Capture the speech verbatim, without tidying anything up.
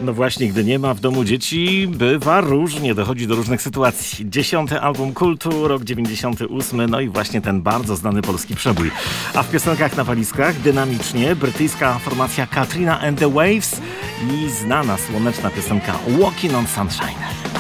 No właśnie, gdy nie ma w domu dzieci, bywa różnie, dochodzi do różnych sytuacji. Dziesiąty album kultu, rok dziewięćdziesiąty ósmy, no i właśnie ten bardzo znany polski przebój. A w piosenkach na walizkach dynamicznie brytyjska formacja Katrina and the Waves i znana słoneczna piosenka Walking on Sunshine.